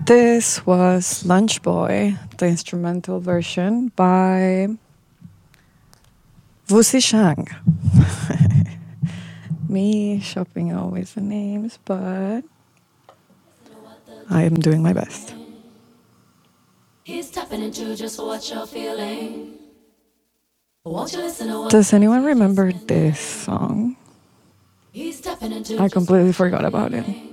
This was Lunch Boy, the instrumental version by Wusi Shang. Me shopping always the names, but I am doing my best. He's tapping into just what you're feeling. Won't you listen to what Does anyone remember this song? he's tapping into? I completely forgot about it.